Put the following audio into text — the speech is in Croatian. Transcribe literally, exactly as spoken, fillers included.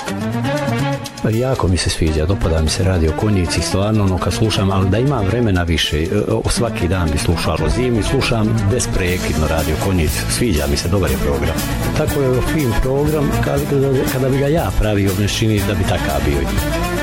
Jako mi se sviđa, dopada mi se Radio Konjici, stvarno ono kad slušam, ali da imam vremena više, svaki dan bi slušao zimi, slušam besprekidno Radio Konjici, sviđa mi se, dobar je program. Tako je fin program, kada, kada bi ga ja pravio, ne čini da bi takav bio.